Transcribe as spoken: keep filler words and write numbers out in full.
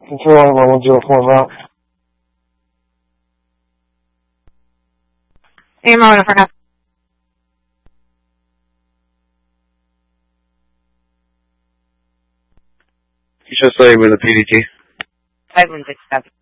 Control one zero four mount. Air Motor for now. You should say with a P D T. five one six seven.